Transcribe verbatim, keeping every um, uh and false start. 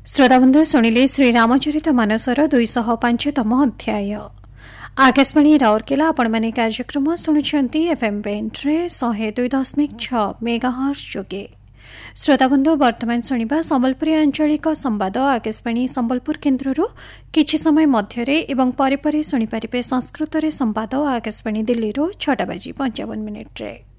श्रोताबंधु शुणिले श्री रामचरित मानसर दुईश पांचतम अध्याय। आकाशवाणी राउरकेला आपण माने कार्यक्रम शुणुछंती एफएम बेंट्रे शहे दुई दशमिक छ मेगाहर्ट्ज जोगे। श्रोताबंधु वर्तमान शुणिबा संबलपुरी आंचलिक संवाद आकाशवाणी संबलपुर केन्द्ररू किछि समय मध्यरे एवं परे परे शुणिपारिबे संस्कृत रे संवाद आकाशवाणी दिल्ली रो छटा बाजी पंचावन मिनिट रे।